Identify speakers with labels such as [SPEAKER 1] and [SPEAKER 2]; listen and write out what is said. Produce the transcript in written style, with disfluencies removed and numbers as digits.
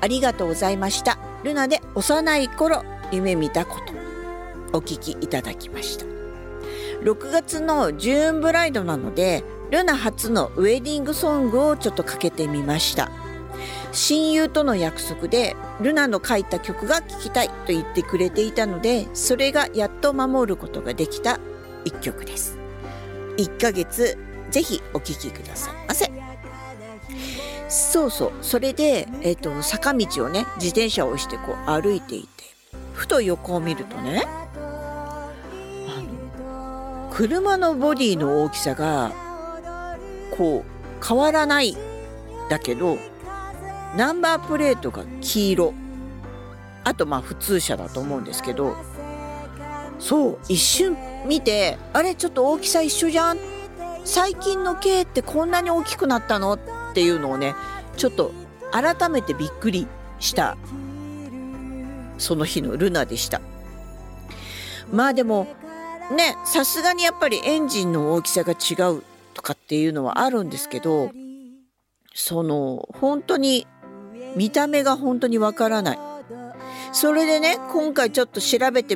[SPEAKER 1] ありがとうございました。ルナで幼い頃夢見たこと、お聞きいただきました。6月のジューンブライドなので、ルナ初のウェディングソングをちょっとかけてみました。親友との約束でルナの書いた曲が聴きたいと言ってくれていたので、それがやっと守ることができた一曲です。1ヶ月ぜひお聴きくださいませ。そうそう、それで、坂道をね、自転車を押してこう歩いていて、ふと横を見るとね、車のボディの大きさがこう変わらないだけど、ナンバープレートが黄色、あと普通車だと思うんですけど、そう一瞬見て、あれちょっと大きさ一緒じゃん、最近の軽ってこんなに大きくなったのっていうのをね、ちょっと改めてびっくりしたその日のルナでした。でもね、さすがにやっぱりエンジンの大きさが違うとかっていうのはあるんですけど、本当に見た目が本当にわからない。それでね、今回ちょっと調べて